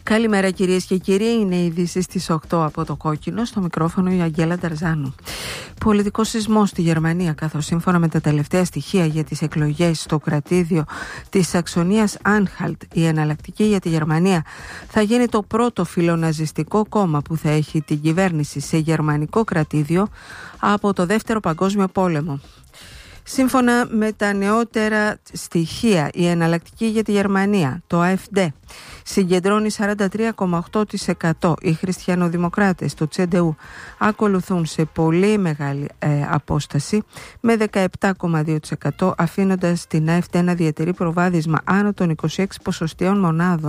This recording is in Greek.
Καλημέρα κυρίες και κύριοι, είναι οι ειδήσεις στις 8 από το Κόκκινο, στο μικρόφωνο η Αγγέλα Ταρζάνου. Πολιτικός σεισμός στη Γερμανία, καθώς σύμφωνα με τα τελευταία στοιχεία για τις εκλογές στο κρατήδιο της Σαξονίας Άνχαλτ, η Εναλλακτική για τη Γερμανία θα γίνει το πρώτο φιλοναζιστικό κόμμα που θα έχει την κυβέρνηση σε γερμανικό κρατήδιο από το Δεύτερο Παγκόσμιο Πόλεμο. Σύμφωνα με τα νεότερα στοιχεία, η Εναλλακτική για τη Γερμανία, το AfD, συγκεντρώνει 43,8%. Οι χριστιανοδημοκράτες, το CDU, ακολουθούν σε πολύ μεγάλη απόσταση με 17,2%, αφήνοντας την AfD να διατηρεί προβάδισμα άνω των 26 ποσοστιαίων μονάδων.